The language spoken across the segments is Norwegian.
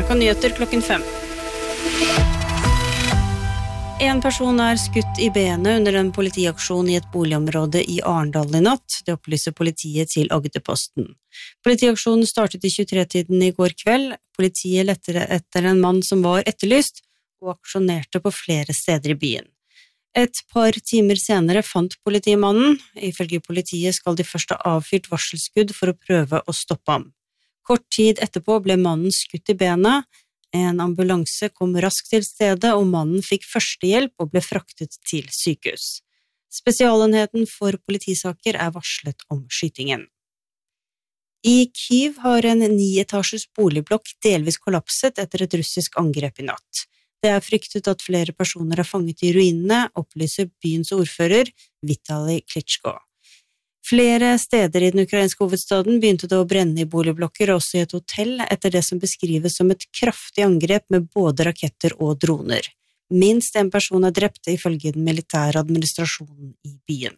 NRK Nyheter klokken 5. En person skutt i benet under en politiaksjon i et boligområde i Arendal i natt. Det opplyser politiet til Agderposten. Politiaksjonen startet i 23-tiden i går kveld. Politiet lette etter en mann som var etterlyst, og aksjonerte på flere steder i byen. Et par timer senere fant politimannen. Ifølge politiet skal de først ha avfyrt varselskudd for å prøve å stoppe ham. Kort tid etterpå ble mannen skutt i benet. En ambulanse kom raskt til stedet, og mannen fikk førstehjelp og ble fraktet til sykehus. Spesialenheten for politisaker varslet om skytingen. I Kyiv har en 9-etasjes boligblokk delvis kollapset etter et russisk angrep i natt. Det fryktet at flere personer fanget i ruinene, opplyser byens ordfører Vitali Klitschko. Flere steder i den ukrainske hovedstaden begynte det å brenne i boligblokker, også i et hotell, etter det som beskrives som et kraftig angrep med både raketter og droner. Minst en person drept ifølge den militære administrasjonen i byen.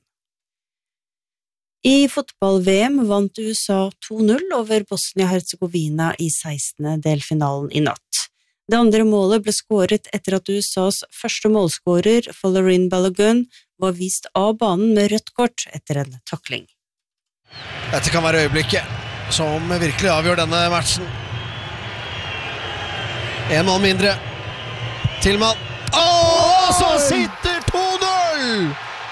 I fotball-VM vant USA 2-0 over Bosnia-Herzegovina i 16. delfinalen i natt. Det andre målet ble skåret etter at USAs første målskårer, Folarin Balogun, var vist av banen med rødt kort etter en takling. Dette kan være øyeblikket som virkelig avgjør denne matchen. En mann mindre. Tillman. Så sitter 2-0!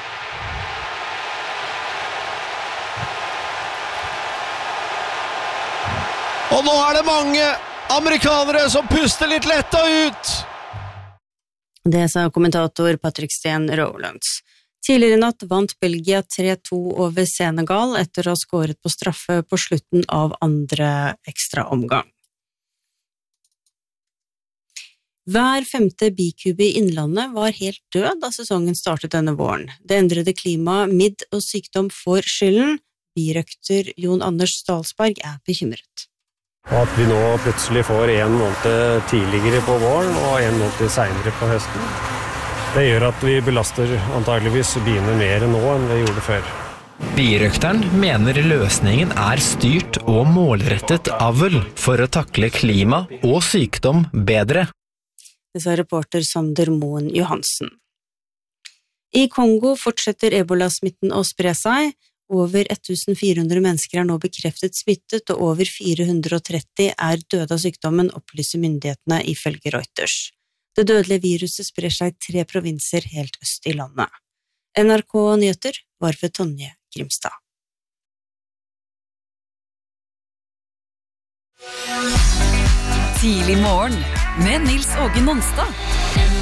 Og nå det mange amerikanere som puster litt letta ut. Det sa kommentator Patrick Steen Rowlands. Tidligere natt vant Belgia 3-2 over Senegal etter å ha skåret på straffe på slutten av andre ekstra omgang. Hver 5. bikube i Innlandet var helt død da sesongen startet denne våren. Det endrede klimaet, midd og sykdom får skylden. Birøkter Jon Anders Stalsberg bekymret. At vi nå plutselig får en måned tidligere på våren og en måned senere på høsten. Det gjør at vi belaster antageligvis biene mer nå enn vi gjorde før. Birøkteren mener løsningen styrt og målrettet avl for å takle klima og sykdom bedre. Det sa reporter Sander Moen Johansen. I Kongo fortsetter ebola-smitten å spre seg. Over 1400 mennesker nå bekreftet smittet, og over 430 døde av sykdommen, opplyser myndighetene ifølge Reuters. Det dødelige viruset sprer seg i 3 provinser helt øst i landet. NRK Nyheter var ved Tonje Grimstad. Tidlig morgen med Nils Åge Nonstad.